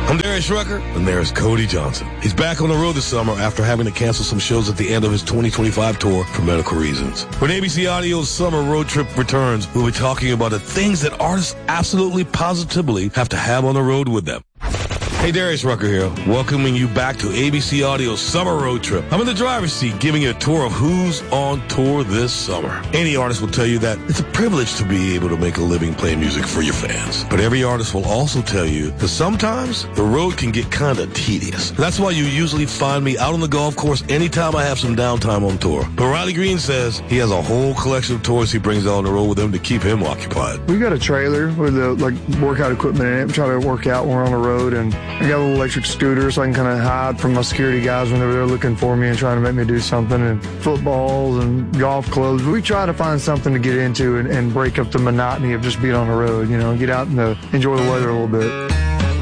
I'm Darius Rucker, and there's Cody Johnson. He's back on the road this summer after having to cancel some shows at the end of his 2025 tour for medical reasons. When ABC Audio's summer road trip returns, we'll be talking about the things that artists absolutely positively have to have on the road with them. Hey, Darius Rucker here, welcoming you back to ABC Audio's summer road trip. I'm in the driver's seat giving you a tour of who's on tour this summer. Any artist will tell you that it's a privilege to be able to make a living playing music for your fans. But every artist will also tell you that sometimes the road can get kind of tedious. That's why you usually find me out on the golf course anytime I have some downtime on tour. But Riley Green says he has a whole collection of toys he brings out on the road with him to keep him occupied. We got a trailer with workout equipment in it. We try to work out when we're on the road, and I got a little electric scooter so I can kind of hide from my security guys when they're looking for me and trying to make me do something, and footballs and golf clubs. We try to find something to get into and break up the monotony of just being on the road, get out and enjoy the weather a little bit.